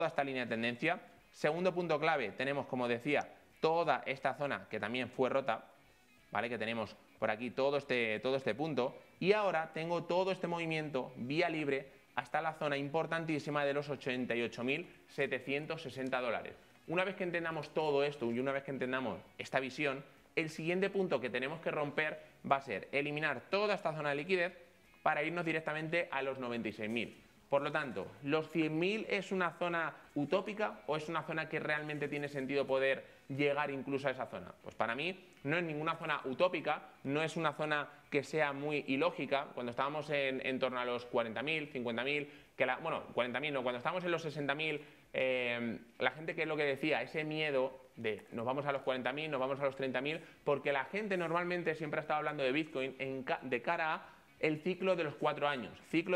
esta línea de tendencia. Segundo punto clave, tenemos, como decía, toda esta zona que también fue rota, ¿vale? Que tenemos por aquí todo este punto, y ahora tengo todo este movimiento vía libre hasta la zona importantísima de los 88.760 dólares. Una vez que entendamos todo esto y una vez que entendamos esta visión, el siguiente punto que tenemos que romper va a ser eliminar toda esta zona de liquidez para irnos directamente a los 96.000. Por lo tanto, ¿los 100.000 es una zona utópica o es una zona que realmente tiene sentido poder llegar incluso a esa zona? Pues para mí no es ninguna zona utópica, no es una zona que sea muy ilógica. Cuando estábamos en torno a los 40.000, 50.000, bueno, 40.000 no, cuando estábamos en los 60.000, la gente, que es lo que decía, ese miedo de nos vamos a los 40.000, nos vamos a los 30.000, porque la gente normalmente siempre ha estado hablando de Bitcoin de cara a el ciclo de los 4 años,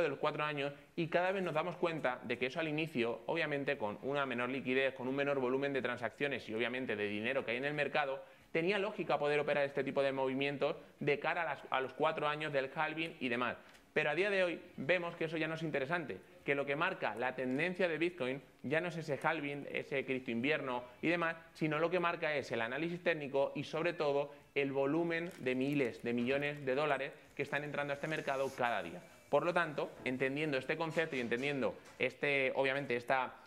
y cada vez nos damos cuenta de que eso al inicio, obviamente con una menor liquidez, con un menor volumen de transacciones y obviamente de dinero que hay en el mercado, tenía lógica poder operar este tipo de movimientos de cara a los 4 años del halving y demás. Pero a día de hoy vemos que eso ya no es interesante, que lo que marca la tendencia de Bitcoin ya no es ese halving, ese cripto invierno y demás, sino lo que marca es el análisis técnico y sobre todo el volumen de miles de millones de dólares que están entrando a este mercado cada día. Por lo tanto, entendiendo este concepto y entendiendo obviamente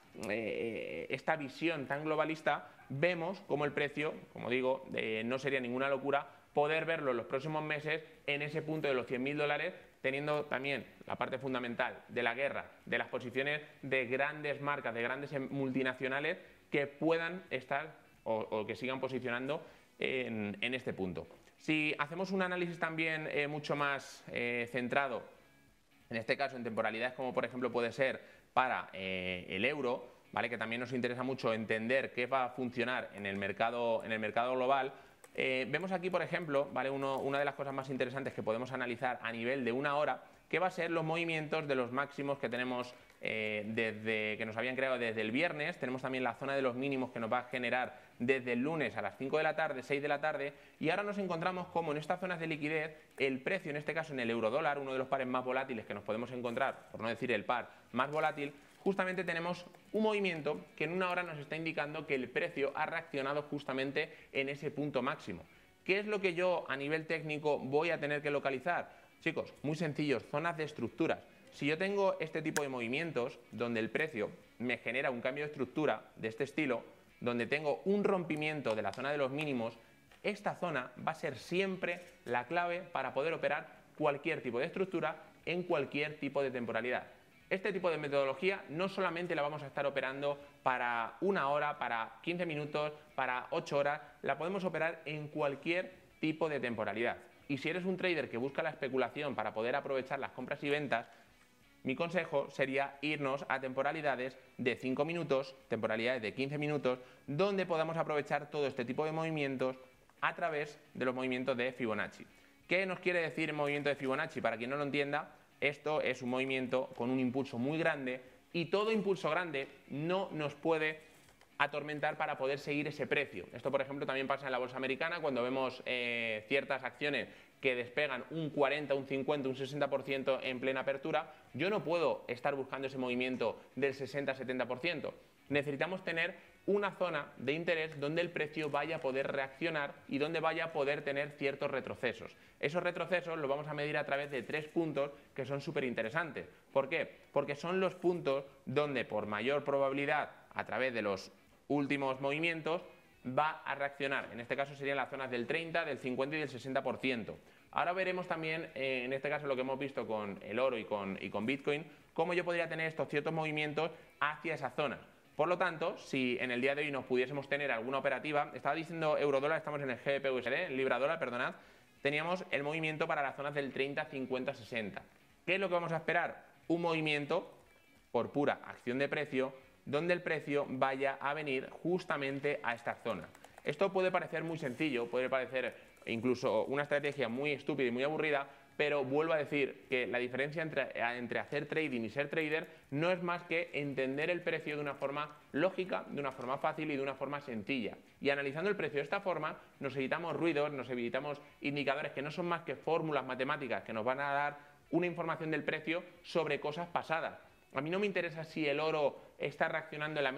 esta visión tan globalista, vemos como el precio, como digo, no sería ninguna locura poder verlo en los próximos meses en ese punto de los 100.000 dólares, teniendo también la parte fundamental de la guerra, de las posiciones de grandes marcas, de grandes multinacionales que puedan estar o que sigan posicionando en este punto. Si hacemos un análisis también mucho más centrado, en este caso en temporalidades como por ejemplo puede ser para el euro, ¿vale? Que también nos interesa mucho entender qué va a funcionar en el mercado global. Vemos aquí, por ejemplo, ¿vale? Una de las cosas más interesantes que podemos analizar a nivel de una hora, que va a ser los movimientos de los máximos que tenemos que nos habían creado desde el viernes. Tenemos también la zona de los mínimos que nos va a generar desde el lunes a las 5 de la tarde, 6 de la tarde, y ahora nos encontramos como en estas zonas de liquidez el precio, en este caso en el euro-dólar, uno de los pares más volátiles que nos podemos encontrar, por no decir el par más volátil, justamente tenemos un movimiento que en una hora nos está indicando que el precio ha reaccionado justamente en ese punto máximo. ¿Qué es lo que yo a nivel técnico voy a tener que localizar? Chicos, muy sencillos, zonas de estructuras. Si yo tengo este tipo de movimientos donde el precio me genera un cambio de estructura de este estilo, donde tengo un rompimiento de la zona de los mínimos, esta zona va a ser siempre la clave para poder operar cualquier tipo de estructura en cualquier tipo de temporalidad. Este tipo de metodología no solamente la vamos a estar operando para una hora, para 15 minutos, para 8 horas, la podemos operar en cualquier tipo de temporalidad. Y si eres un trader que busca la especulación para poder aprovechar las compras y ventas, mi consejo sería irnos a temporalidades de 5 minutos, temporalidades de 15 minutos, donde podamos aprovechar todo este tipo de movimientos a través de los movimientos de Fibonacci. ¿Qué nos quiere decir el movimiento de Fibonacci? Para quien no lo entienda, esto es un movimiento con un impulso muy grande y todo impulso grande no nos puede atormentar para poder seguir ese precio. Esto, por ejemplo, también pasa en la bolsa americana cuando vemos ciertas acciones que despegan un 40, un 50, un 60% en plena apertura. Yo no puedo estar buscando ese movimiento del 60-70%. Necesitamos tener una zona de interés donde el precio vaya a poder reaccionar y donde vaya a poder tener ciertos retrocesos. Esos retrocesos los vamos a medir a través de 3 puntos que son súper interesantes. ¿Por qué? Porque son los puntos donde por mayor probabilidad, a través de los últimos movimientos, va a reaccionar. En este caso serían las zonas del 30, del 50 y del 60%. Ahora veremos también, en este caso lo que hemos visto con el oro y con Bitcoin, cómo yo podría tener estos ciertos movimientos hacia esa zona. Por lo tanto, si en el día de hoy nos pudiésemos tener alguna operativa, estaba diciendo euro-dólar, estamos en el GBP-USD, en libra-dólar, perdonad, teníamos el movimiento para las zonas del 30, 50, 60. ¿Qué es lo que vamos a esperar? Un movimiento por pura acción de precio, donde el precio vaya a venir justamente a esta zona. Esto puede parecer muy sencillo, puede parecer incluso una estrategia muy estúpida y muy aburrida, pero vuelvo a decir que la diferencia entre hacer trading y ser trader no es más que entender el precio de una forma lógica, de una forma fácil y de una forma sencilla. Y analizando el precio de esta forma, nos evitamos ruidos, nos evitamos indicadores que no son más que fórmulas matemáticas que nos van a dar una información del precio sobre cosas pasadas. A mí no me interesa si el oro está reaccionando en la